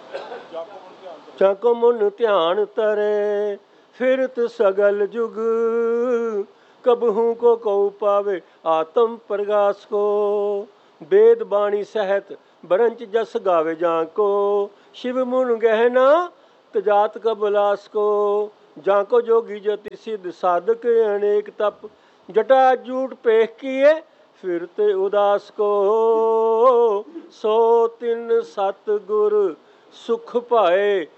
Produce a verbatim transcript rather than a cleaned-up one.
जाको मन ध्यान तरे फिरत सगल जुग कबहू को कौ पावे आत्म प्रकाश को वेद बाणी सहत बरंच जस गावे जाको शिव मुन गहना तजात कबलास को जाको जोगी जति सिद्ध साधक अनेक तप जटा जूट पेख किए फिरते उदास को सो तिन सत गुर सुख पाए